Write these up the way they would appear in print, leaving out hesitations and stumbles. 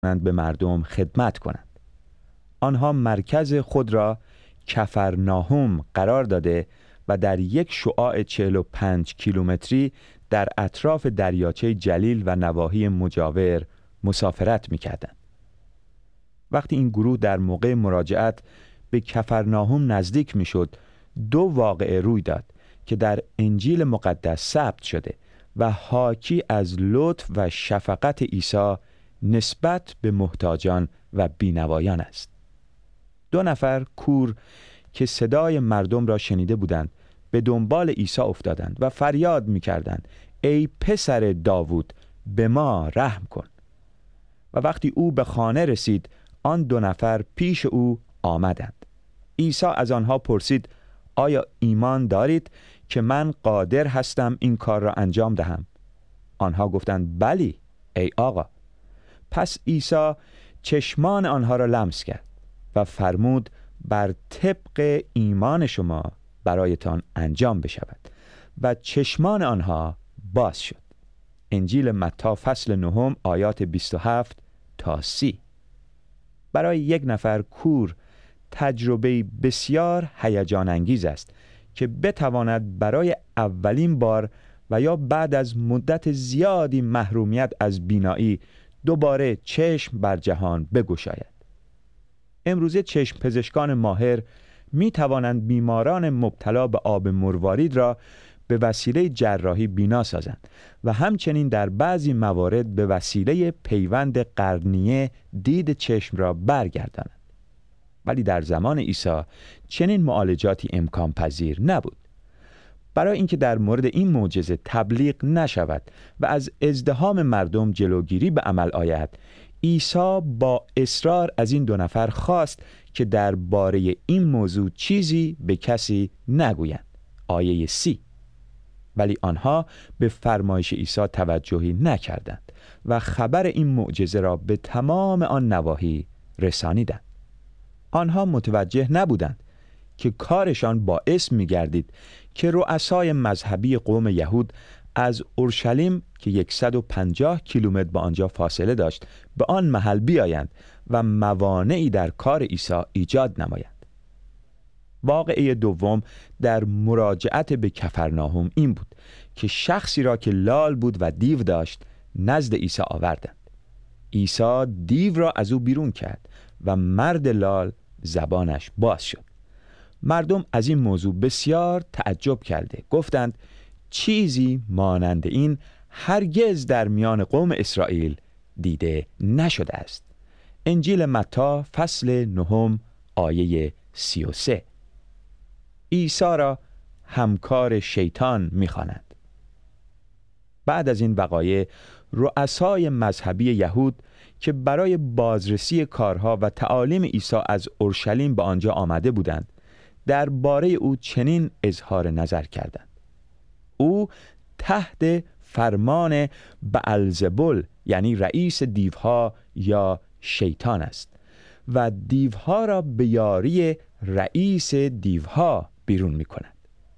به مردم خدمت کنند. آنها مرکز خود را کفرناهم قرار داده و در یک شعاع 45 کیلومتری در اطراف دریاچه جلیل و نواحی مجاور مسافرت می‌کردند. وقتی این گروه در موقع مراجعت به کفرناهم نزدیک می‌شد، دو واقعه روی داد که در انجیل مقدس ثبت شده و حاکی از لطف و شفقت عیسی نسبت به محتاجان و بینوایان است. 2 نفر کور که صدای مردم را شنیده بودند به دنبال عیسی افتادند و فریاد می‌کردند: ای پسر داوود، به ما رحم کن. و وقتی او به خانه رسید، آن 2 نفر پیش او آمدند. عیسی از آنها پرسید: آیا ایمان دارید که من قادر هستم این کار را انجام دهم؟ آنها گفتند: بلی ای آقا. پس عیسی چشمان آنها را لمس کرد و فرمود: بر طبق ایمان شما برایتان انجام بشود. و چشمان آنها باز شد. انجیل متی فصل 9 آیات 27 تا 30. برای یک نفر کور تجربه بسیار هیجان انگیز است که بتواند برای اولین بار و یا بعد از مدت زیادی محرومیت از بینایی دوباره چشم بر جهان بگشاید. امروزه چشم پزشکان ماهر می توانند بیماران مبتلا به آب مروارید را به وسیله جراحی بینا سازند و همچنین در بعضی موارد به وسیله پیوند قرنیه دید چشم را برگردانند. ولی در زمان عیسی چنین معالجاتی امکان پذیر نبود. برای اینکه در مورد این معجزه تبلیغ نشود و از ازدحام مردم جلوگیری به عمل آید، عیسی با اصرار از این 2 نفر خواست که درباره این موضوع چیزی به کسی نگویند. آیه 30. ولی آنها به فرمایش عیسی توجهی نکردند و خبر این معجزه را به تمام آن نواحی رسانیدند. آنها متوجه نبودند که کارشان باعث می‌گردید که رؤسای مذهبی قوم یهود از اورشلیم که 150 کیلومتر با آنجا فاصله داشت به آن محل بیایند و موانعی در کار عیسی ایجاد نمایند. واقعه دوم در مراجعت به کفرناهم این بود که شخصی را که لال بود و دیو داشت نزد عیسی آوردند. عیسی دیو را از او بیرون کرد و مرد لال زبانش باز شد. مردم از این موضوع بسیار تعجب کرده گفتند: چیزی مانند این هرگز در میان قوم اسرائیل دیده نشده است. انجیل متی فصل 9 آیه 33. عیسی را همکار شیطان می‌خوانند. بعد از این وقایع رؤسای مذهبی یهود که برای بازرسی کارها و تعالیم عیسی از اورشلیم به آنجا آمده بودند درباره او چنین اظهار نظر کردند: او تحت فرمان بألزبول یعنی رئیس دیوها یا شیطان است و دیوها را به یاری رئیس دیوها بیرون می کند.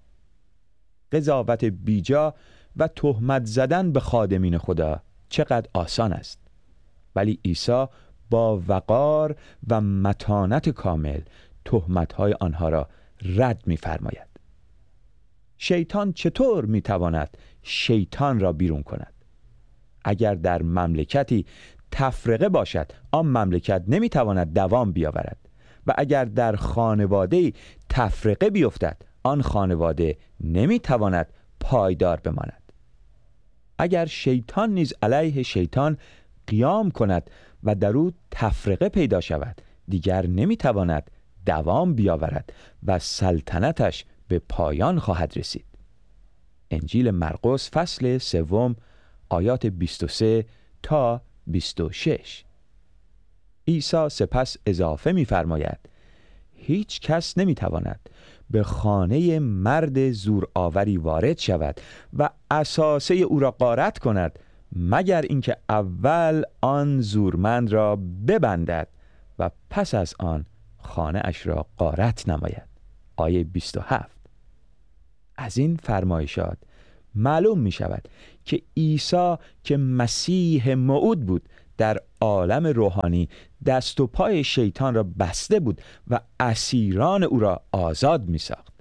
قضاوت بیجا و تهمت زدن به خادمین خدا چقدر آسان است، ولی عیسی با وقار و متانت کامل تهمت‌های آنها را رد می‌فرماید. شیطان چطور می‌تواند شیطان را بیرون کند؟ اگر در مملکتی تفرقه باشد، آن مملکت نمی‌تواند دوام بیاورد و اگر در خانواده‌ای تفرقه بیفتد، آن خانواده نمی‌تواند پایدار بماند. اگر شیطان نیز علیه شیطان قیام کند و در او تفرقه پیدا شود، دیگر نمی‌تواند دوام بیاورد و سلطنتش به پایان خواهد رسید. انجیل مرقس فصل 3 آیات 23 تا 26. عیسی سپس اضافه می‌فرماید: هیچ کس نمی‌تواند به خانه مرد زورآوری وارد شود و اساسه او را غارت کند مگر اینکه اول آن زورمند را ببندد و پس از آن خانه اش را غارت نماید. آیه 27. از این معلوم می شود که عیسی که مسیح موعود بود در عالم روحانی دست و پای شیطان را بسته بود و اسیران او را آزاد می ساخت.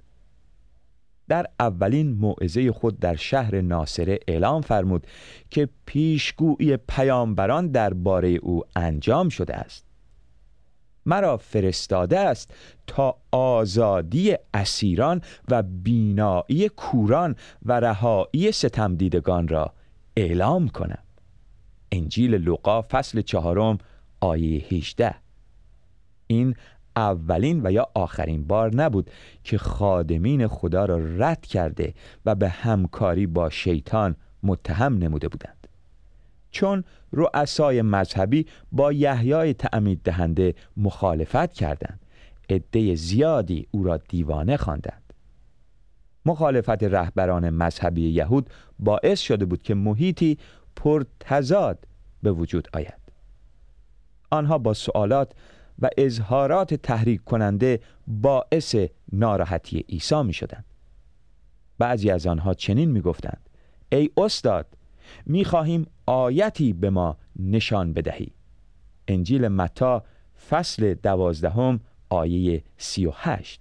در اولین موعظه خود در شهر ناصره اعلام فرمود که پیشگویی پیامبران درباره او انجام شده است. مرا فرستاده است تا آزادی اسیران و بینایی کوران و رهایی ستمدیدگان را اعلام کنم. انجیل لوقا فصل 4 آیه 18. این اولین و یا آخرین بار نبود که خادمین خدا را رد کرده و به همکاری با شیطان متهم نموده بودند، چون رؤسای مذهبی با یحیای تعمید دهنده مخالفت کردند. عده زیادی او را دیوانه خواندند. مخالفت رهبران مذهبی یهود باعث شده بود که محیطی پرتضاد به وجود آید. آنها با سوالات و اظهارات تحریک کننده باعث ناراحتی عیسی می شدند. بعضی از آنها چنین می گفتند: ای استاد، می خواهیم آیتی به ما نشان بدهی. انجیل متی فصل 12 آیه 38.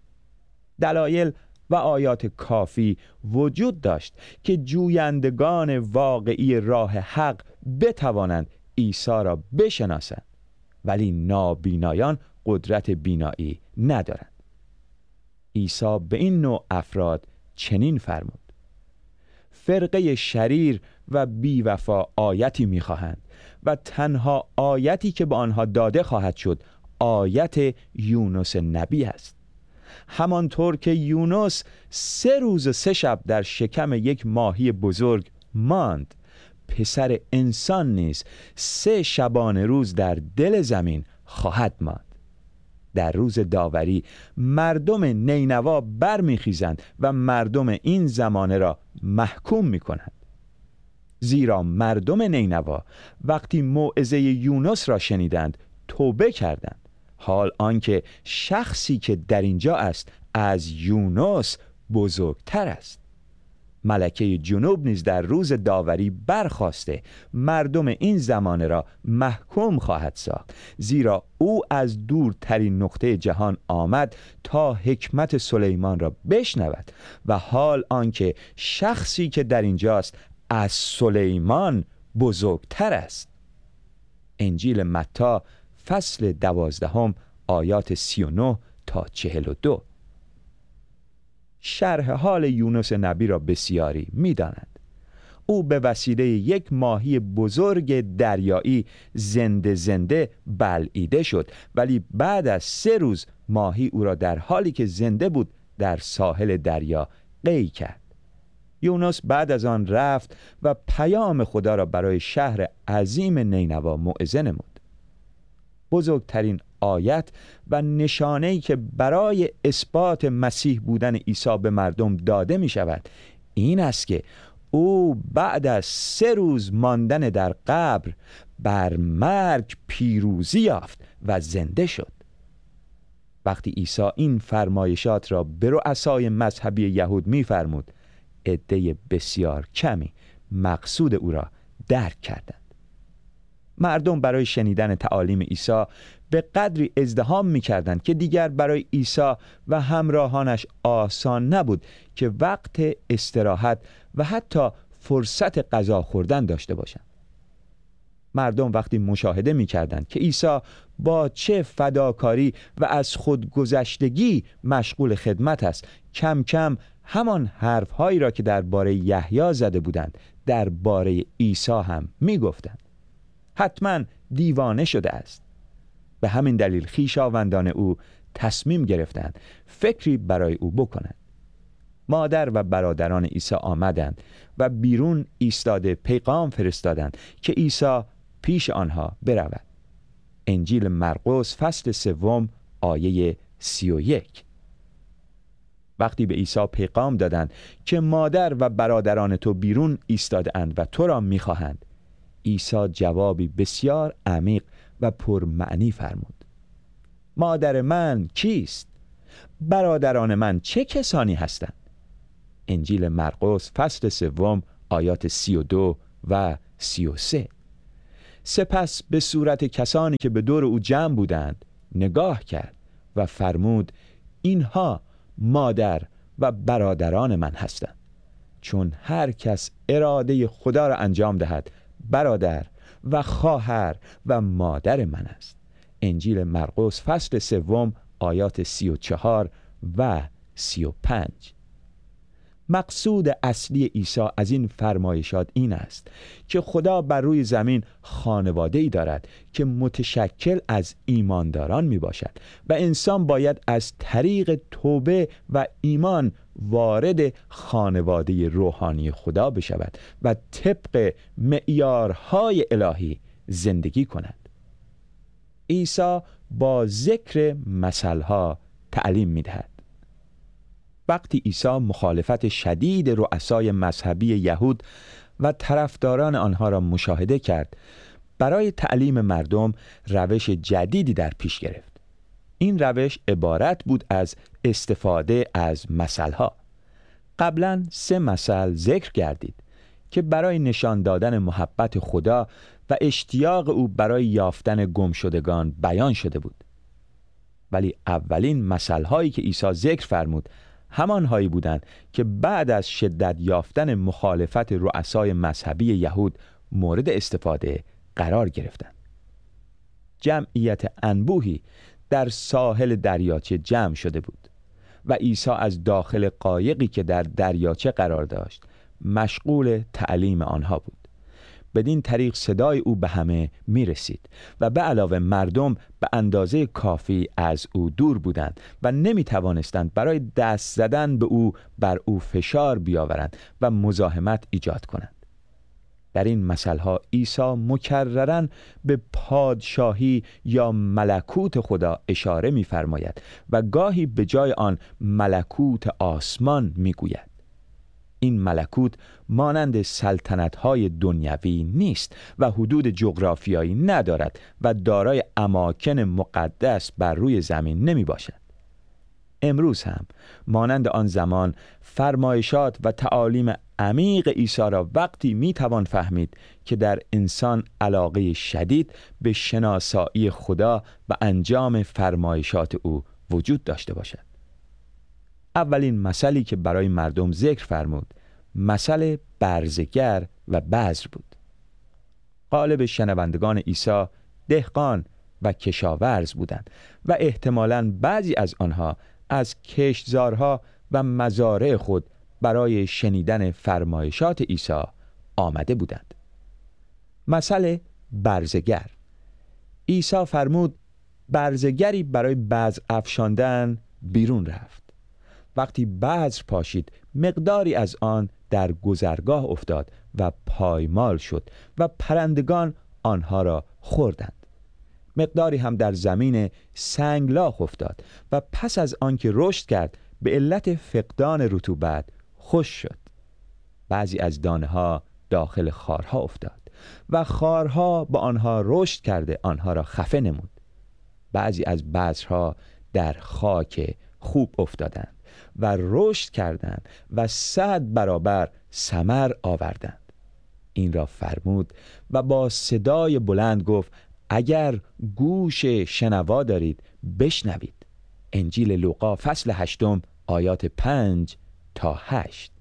دلایل و آیات کافی وجود داشت که جویندگان واقعی راه حق بتوانند عیسی را بشناسند، ولی نابینایان قدرت بینایی ندارند. عیسی به این نوع افراد چنین فرمود: فرقه شریر و بیوفا آیتی می‌خواهند و تنها آیتی که به آنها داده خواهد شد آیت یونس نبی است. همانطور که یونس 3 روز و 3 شب در شکم یک ماهی بزرگ ماند، پسر انسان نیز 3 شبانه روز در دل زمین خواهد ماند. در روز داوری مردم نینوا برمیخیزند و مردم این زمانه را محکوم میکنند. زیرا مردم نینوا وقتی موعظه یونس را شنیدند توبه کردند، حال آنکه شخصی که در اینجا است از یونس بزرگتر است. ملکه جنوب نیز در روز داوری برخاسته مردم این زمانه را محکوم خواهد ساخت، زیرا او از دورترین نقطه جهان آمد تا حکمت سلیمان را بشنود و حال آنکه شخصی که در اینجاست از سلیمان بزرگتر است. انجیل متی فصل 12 آیات 39 تا 42. شرح حال یونس نبی را بسیاری می دانند. او به وسیله یک ماهی بزرگ دریایی زنده بلعیده شد، ولی بعد از 3 روز ماهی او را در حالی که زنده بود در ساحل دریا قی کرد. یونس بعد از آن رفت و پیام خدا را برای شهر عظیم نینوا موعظه نمود. بزرگترین آیت و نشانه‌ای که برای اثبات مسیح بودن عیسی به مردم داده می شود این است که او بعد از 3 روز ماندن در قبر بر مرگ پیروزی یافت و زنده شد. وقتی عیسی این فرمایشات را به رؤسای مذهبی یهود می فرمود، عده بسیار کمی مقصود او را درک کردند. مردم برای شنیدن تعالیم عیسی به قدری ازدحام می‌کردند که دیگر برای عیسی و همراهانش آسان نبود که وقت استراحت و حتی فرصت غذا خوردن داشته باشند. مردم وقتی مشاهده می‌کردند که عیسی با چه فداکاری و از خودگذشتگی مشغول خدمت است، کم کم همان حرف‌هایی را که درباره یحیی زده بودند درباره عیسی هم می‌گفتند. حتما دیوانه شده است. به همین دلیل خویشاوندان او تصمیم گرفتند فکری برای او بکنند. مادر و برادران عیسی آمدند و بیرون ایستاده پیغام فرستادند که عیسی پیش آنها برود. انجیل مرقس فصل 3 آیه 31. وقتی به عیسی پیغام دادند که مادر و برادران تو بیرون ایستاده اند و تو را می‌خواهند، عیسی جوابی بسیار عمیق و پرمعنی فرمود: مادر من کیست؟ برادران من چه کسانی هستند؟ انجیل مرقس فصل 3 آیات 32 و 33. سپس به صورت کسانی که به دور او جمع بودند نگاه کرد و فرمود اینها مادر و برادران من هستند، چون هر کس اراده خدا را انجام دهد برادر و خواهر و مادر من است. انجیل مرقس فصل 3 آیات 34 و 35. مقصود اصلی عیسی از این فرمایشات این است که خدا بر روی زمین خانواده‌ای دارد که متشکل از ایمانداران می باشد و انسان باید از طریق توبه و ایمان وارد خانواده روحانی خدا بشود و طبق معیارهای الهی زندگی کند. عیسی با ذکر مثلها تعلیم می دهد. وقتی عیسی مخالفت شدید رؤسای مذهبی یهود و طرفداران آنها را مشاهده کرد، برای تعلیم مردم روش جدیدی در پیش گرفت. این روش عبارت بود از استفاده از مثلها. قبلا 3 مثل ذکر گردید که برای نشان دادن محبت خدا و اشتیاق او برای یافتن گمشدگان بیان شده بود. ولی اولین مثلهایی که عیسی ذکر فرمود همانهایی بودند که بعد از شدت یافتن مخالفت رؤسای مذهبی یهود مورد استفاده قرار گرفتند. جمعیت انبوهی در ساحل دریاچه جمع شده بود و عیسی از داخل قایقی که در دریاچه قرار داشت مشغول تعلیم آنها بود. بدین طریق صدای او به همه می رسید و به علاوه مردم به اندازه کافی از او دور بودند و نمی توانستند برای دست زدن به او بر او فشار بیاورند و مزاحمت ایجاد کنند. در این مثلها عیسی مکرراً به پادشاهی یا ملکوت خدا اشاره می فرماید و گاهی به جای آن ملکوت آسمان می گوید. این ملکوت مانند سلطنت‌های دنیوی نیست و حدود جغرافیایی ندارد و دارای اماکن مقدس بر روی زمین نمی باشد. امروز هم مانند آن زمان فرمایشات و تعالیم عمیق عیسی را وقتی می توان فهمید که در انسان علاقه شدید به شناسایی خدا و انجام فرمایشات او وجود داشته باشد. اولین مثلی که برای مردم ذکر فرمود مثل برزگر و بذر بود. غالب شنوندگان عیسی دهقان و کشاورز بودند و احتمالاً بعضی از آنها از کشتزارها و مزارع خود برای شنیدن فرمایشات عیسی آمده بودند. مثل برزگر. عیسی فرمود برزگری برای بذر افشاندن بیرون رفت. وقتی بذر پاشید مقداری از آن در گذرگاه افتاد و پایمال شد و پرندگان آنها را خوردند. مقداری هم در زمین سنگلاخ افتاد و پس از آن که رشد کرد به علت فقدان رطوبت خشک شد. بعضی از دانه ها داخل خارها افتاد و خارها با آنها رشد کرده آنها را خفه نمود. بعضی از بذرها در خاک خوب افتادند و رشد کردند و 100 برابر ثمر آوردند. این را فرمود و با صدای بلند گفت اگر گوش شنوا دارید بشنوید. انجیل لوقا فصل 8 آیات 5 تا 8.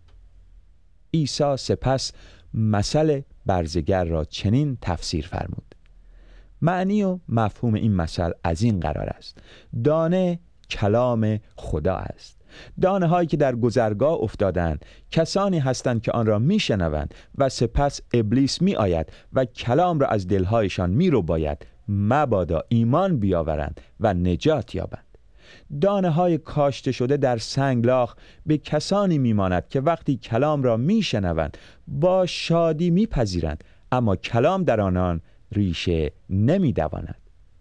عیسی سپس مثل برزگر را چنین تفسیر فرمود. معنی و مفهوم این مثل از این قرار است: دانه کلام خدا است. دانه هایی که در گذرگاه افتادند کسانی هستند که آن را میشنوند و سپس ابلیس می آید و کلام را از دلهایشان می رو باید مبادا ایمان بیاورند و نجات یابند. دانه های کاشته شده در سنگلاخ به کسانی میماند که وقتی کلام را میشنوند با شادی میپذیرند، اما کلام در آنان ریشه نمیدواند.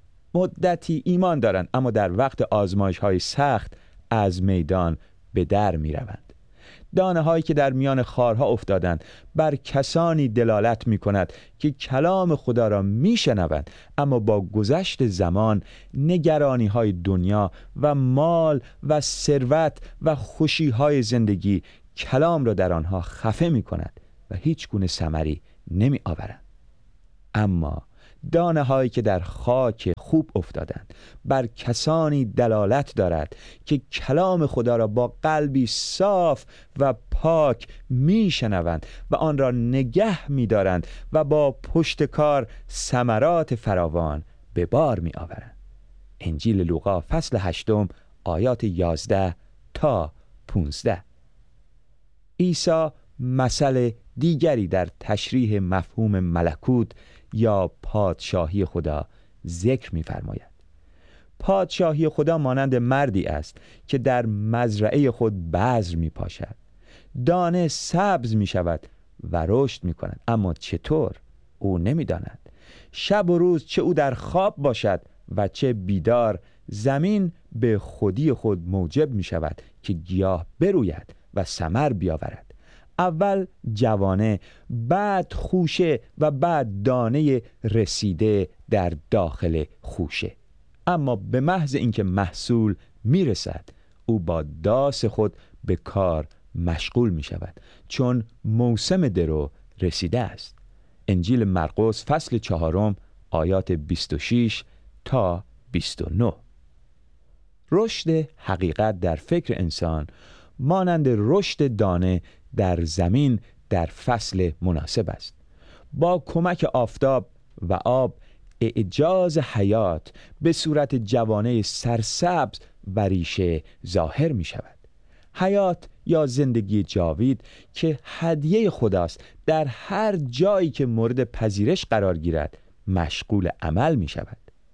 مدتی ایمان دارند اما در وقت آزمایش های سخت از میدان به در می روند. دانه هایی که در میان خارها افتادند بر کسانی دلالت می کند که کلام خدا را می شنوند، اما با گذشت زمان نگرانی های دنیا و مال و ثروت و خوشی های زندگی کلام را در آنها خفه می کند و هیچ گونه ثمری نمی آورند. اما دانه هایی که در خاک خوب افتادند بر کسانی دلالت دارد که کلام خدا را با قلبی صاف و پاک میشنوند و آن را نگه می‌دارند و با پشت کار ثمرات فراوان به بار می‌آورند. انجیل لوقا فصل 8 آیات 11 تا 15. عیسی مثل دیگری در تشریح مفهوم ملکوت یا پادشاهی خدا ذکر می‌فرماید. پادشاهی خدا مانند مردی است که در مزرعه خود بذر می‌پاشد. دانه سبز می‌شود و رشد می‌کند، اما چطور او نمی‌داند. شب و روز چه او در خواب باشد و چه بیدار، زمین به خودی خود موجب می‌شود که گیاه بروید و ثمر بیاورد. اول جوانه، بعد خوشه و بعد دانه رسیده در داخل خوشه. اما به محض اینکه محصول میرسد، او با داس خود به کار مشغول می شود، چون موسم درو رسیده است. انجیل مرقس فصل 4 آیات 26 تا 29. رشد حقیقت در فکر انسان مانند رشد دانه در زمین در فصل مناسب است. با کمک آفتاب و آب اعجاز حیات به صورت جوانه سرسبز و ریشه ظاهر می شود. حیات یا زندگی جاوید که هدیه خداست در هر جایی که مورد پذیرش قرار گیرد مشغول عمل می شود.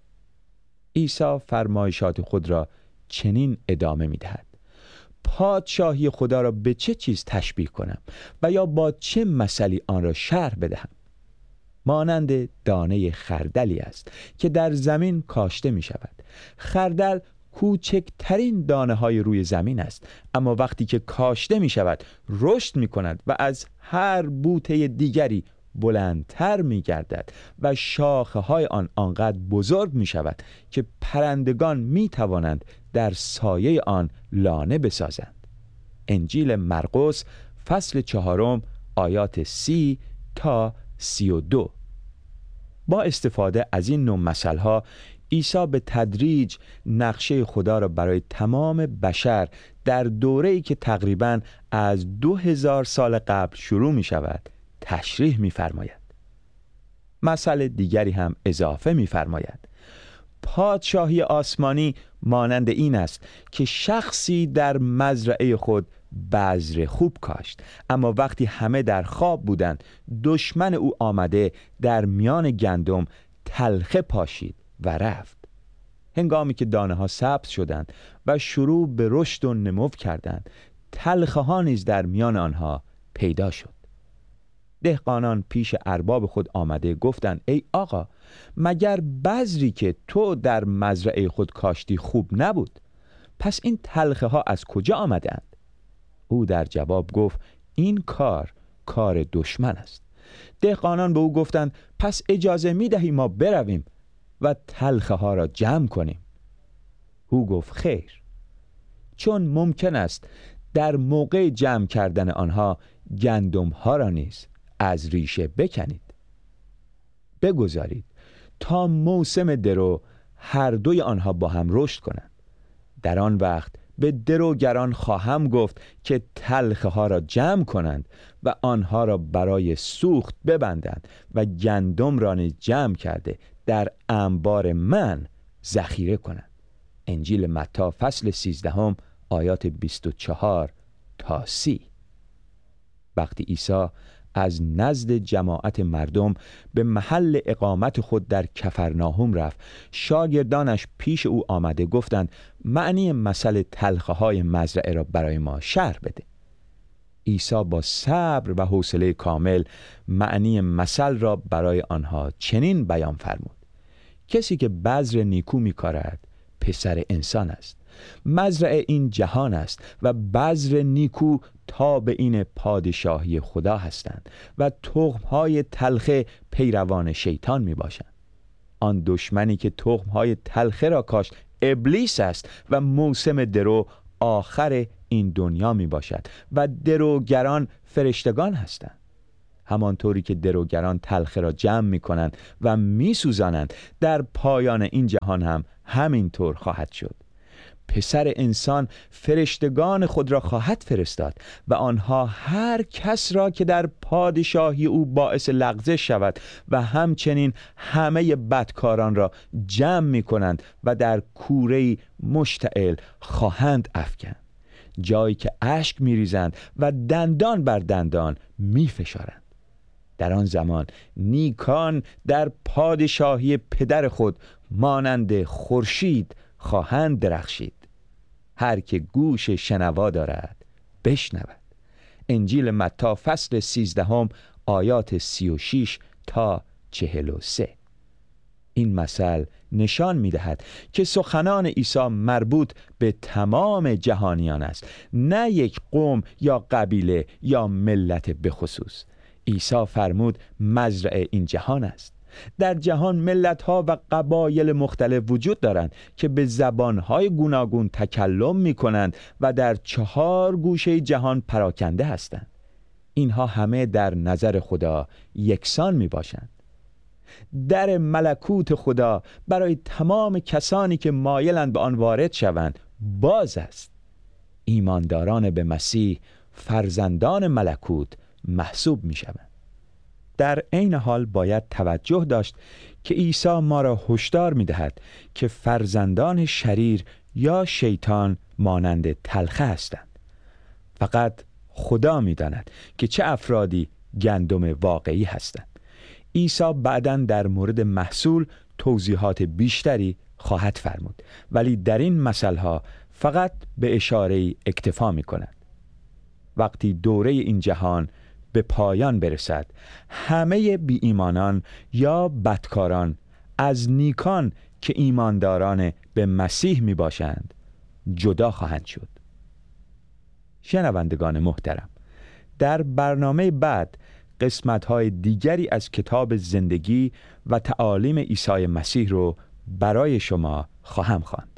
عیسی فرمایشات خود را چنین ادامه می دهد: پادشاهی خدا را به چه چیز تشبیه کنم و یا با چه مثلی آن را شرح بدهم؟ مانند دانه خردلی است که در زمین کاشته می شود. خردل کوچکترین دانه های روی زمین است، اما وقتی که کاشته می شود رشد می کند و از هر بوته دیگری بلندتر می گردد و شاخه های آن آنقدر بزرگ می شود که پرندگان می توانند در سایه آن لانه بسازند. انجیل مرقس فصل 4 آیات 30 تا 32. با استفاده از این نوع مثل‌ها عیسی به تدریج نقشه خدا را برای تمام بشر در دوره‌ای که تقریباً از 2000 سال قبل شروع می شود تشریح می فرماید. مثل دیگری هم اضافه می فرماید: پادشاهی آسمانی مانند این است که شخصی در مزرعه خود بذر خوب کاشت، اما وقتی همه در خواب بودند دشمن او آمده در میان گندم تلخه پاشید و رفت. هنگامی که دانه ها سبز شدند و شروع به رشد و نمو کردند، تلخه ها نیز در میان آنها پیدا شد. دهقانان پیش ارباب خود آمده گفتند: ای آقا، مگر بذری که تو در مزرعه خود کاشتی خوب نبود؟ پس این تلخه ها از کجا آمدند؟ او در جواب گفت: این کار دشمن است. دهقانان به او گفتند: پس اجازه می دهی ما برویم و تلخه ها را جمع کنیم؟ او گفت: خیر، چون ممکن است در موقع جمع کردن آنها گندم ها را نیز از ریشه بکنید. بگذارید تا موسم درو هر دوی آنها با هم رشد کنند. در آن وقت به دروگران خواهم گفت که تلخه ها را جمع کنند و آنها را برای سوخت ببندند و گندم را نیز جمع کرده در انبار من ذخیره کنند. انجیل متی فصل 13 آیات 24 تا 30. وقتی عیسی از نزد جماعت مردم به محل اقامت خود در کفرناهم رفت، شاگردانش پیش او آمده گفتند: معنی مثل تلخه های مزرعه را برای ما شرح بده. عیسی با صبر و حوصله کامل معنی مثل را برای آنها چنین بیان فرمود: کسی که بذر نیکو می‌کارد پسر انسان است. مزرعه این جهان است و بذر نیکو تابعین پادشاهی خدا هستند و تخم‌های تلخه پیروان شیطان میباشند. آن دشمنی که تخم‌های تلخه را کاشت ابلیس است و موسم درو آخر این دنیا میباشد و دروگران فرشتگان هستند. همانطوری که دروگران تلخه را جمع می کنند و می سوزانند، در پایان این جهان هم همینطور خواهد شد. پسر انسان فرشتگان خود را خواهد فرستاد و آنها هر کس را که در پادشاهی او باعث لغزش شود و همچنین همه بدکاران را جمع می کنند و در کوره‌ای مشتعل خواهند افکند، جایی که اشک می ریزند و دندان بر دندان می فشارند. در آن زمان نیکان در پادشاهی پدر خود مانند خورشید خواهند درخشید. هر که گوش شنوا دارد بشنود. انجیل متی فصل 13 آیات 36 تا 43. این مثل نشان می‌دهد که سخنان عیسی مربوط به تمام جهانیان است، نه یک قوم یا قبیله یا ملت بخصوص. عیسی فرمود مزرع این جهان است. در جهان ملت‌ها و قبایل مختلف وجود دارند که به زبان‌های گوناگون تکلم می‌کنند و در 4 گوشه جهان پراکنده هستند. اینها همه در نظر خدا یکسان می‌باشند. در ملکوت خدا برای تمام کسانی که مایلند به آن وارد شوند باز است. ایمانداران به مسیح فرزندان ملکوت محسوب می‌شوند. در عین حال باید توجه داشت که عیسی ما را هشدار می‌دهد که فرزندان شریر یا شیطان مانند تلخه هستند. فقط خدا می‌داند که چه افرادی گندم واقعی هستند. عیسی بعداً در مورد محصول توضیحات بیشتری خواهد فرمود، ولی در این مثل‌ها فقط به اشاره‌ای اکتفا می‌کند. وقتی دوره این جهان به پایان برسد، همه بی ایمانان یا بدکاران از نیکان که ایمانداران به مسیح می باشند جدا خواهند شد. شنوندگان محترم، در برنامه بعد قسمت‌های دیگری از کتاب زندگی و تعالیم عیسی مسیح رو برای شما خواهم خواند.